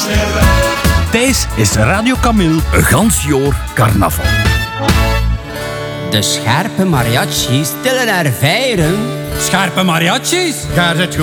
Deze is Radio Camille, een gans jaar carnaval. De scherpe mariachis stillen haar vijren. Scherpe mariachis? Daar zit